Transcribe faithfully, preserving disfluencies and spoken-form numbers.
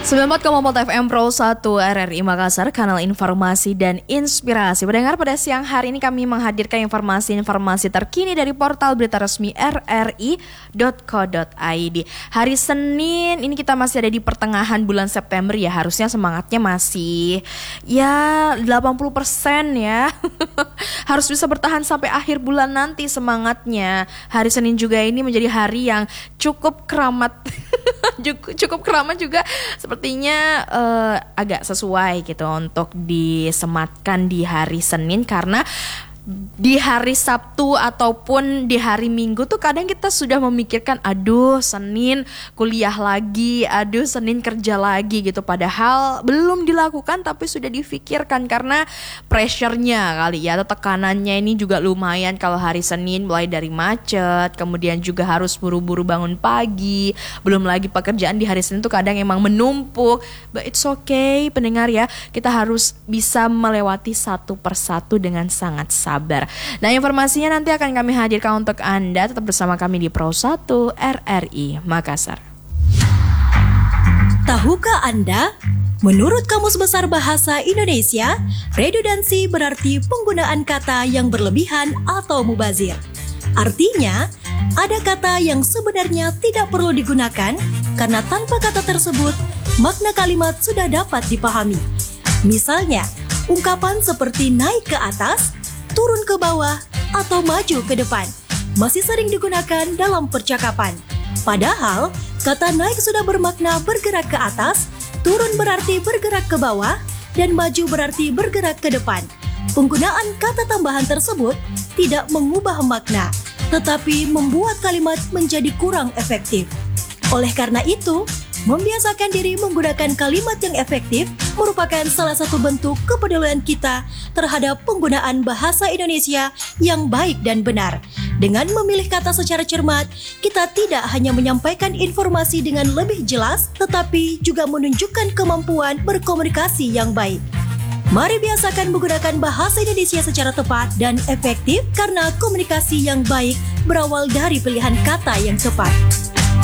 sembilan puluh empat koma empat F M Pro satu R R I Makassar, kanal informasi dan inspirasi. Pendengar, pada siang hari ini kami menghadirkan informasi-informasi terkini dari portal berita resmi r r i dot co dot i d. Hari Senin ini kita masih ada di pertengahan bulan September ya, harusnya semangatnya masih ya delapan puluh persen ya. Harus bisa bertahan sampai akhir bulan nanti semangatnya. Hari Senin juga ini menjadi hari yang cukup keramat. Cukup keramat juga sepertinya uh, agak sesuai gitu untuk disematkan di hari Senin, karena di hari Sabtu ataupun di hari Minggu tuh kadang kita sudah memikirkan, aduh Senin kuliah lagi, aduh Senin kerja lagi gitu. Padahal belum dilakukan tapi sudah difikirkan karena pressure-nya kali ya, atau tekanannya ini juga lumayan kalau hari Senin, mulai dari macet, kemudian juga harus buru-buru bangun pagi, belum lagi pekerjaan di hari Senin tuh kadang emang menumpuk. But it's okay pendengar ya, kita harus bisa melewati satu persatu dengan sangat sabar. Sabar. Nah, informasinya nanti akan kami hadirkan untuk Anda. Tetap bersama kami di Pro satu R R I Makassar. Tahukah Anda? Menurut Kamus Besar Bahasa Indonesia, redundansi berarti penggunaan kata yang berlebihan atau mubazir. Artinya, ada kata yang sebenarnya tidak perlu digunakan karena tanpa kata tersebut, makna kalimat sudah dapat dipahami. Misalnya, ungkapan seperti naik ke atas, turun ke bawah, atau maju ke depan masih sering digunakan dalam percakapan. Padahal, kata naik sudah bermakna bergerak ke atas, turun berarti bergerak ke bawah, dan maju berarti bergerak ke depan. Penggunaan kata tambahan tersebut tidak mengubah makna, tetapi membuat kalimat menjadi kurang efektif. Oleh karena itu, membiasakan diri menggunakan kalimat yang efektif merupakan salah satu bentuk kepedulian kita terhadap penggunaan bahasa Indonesia yang baik dan benar. Dengan memilih kata secara cermat, kita tidak hanya menyampaikan informasi dengan lebih jelas, tetapi juga menunjukkan kemampuan berkomunikasi yang baik. Mari biasakan menggunakan bahasa Indonesia secara tepat dan efektif, karena komunikasi yang baik berawal dari pilihan kata yang tepat.